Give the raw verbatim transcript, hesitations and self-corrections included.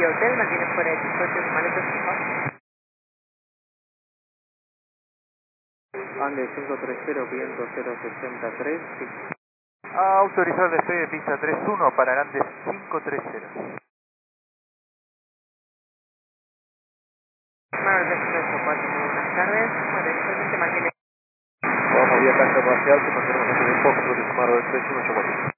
Villa Hotel, mantiene fuera de tus coches, maletas, por favor. Ande cinco tres cero, viento cero sesenta y tres, sí. Ah, autorizado el despegue de pista tres uno para adelante cinco tres cero. Mar de Expreso cuatro, buenas tardes. Bueno, inicialmente mantiene. Vamos vía cancha parcial, que mantenemos aquí de Fox, Tomaro del tres uno,